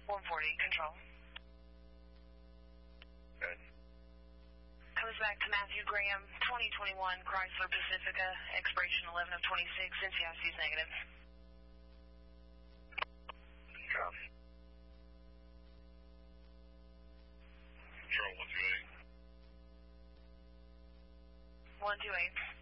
140, control. Good. Comes back to Matthew Graham, 2021 Chrysler Pacifica, expiration 11 of 26, NCIC is negative. Copy. Control 128. 128.